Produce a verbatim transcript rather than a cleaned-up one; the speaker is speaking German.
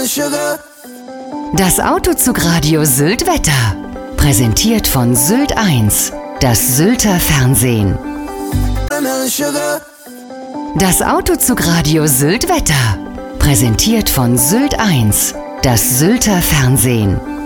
Das Autozugradio Sylt Wetter. Präsentiert von Sylt eins, das Sylter Fernsehen. Das Autozugradio Sylt Wetter. Präsentiert von Sylt eins, das Sylter Fernsehen.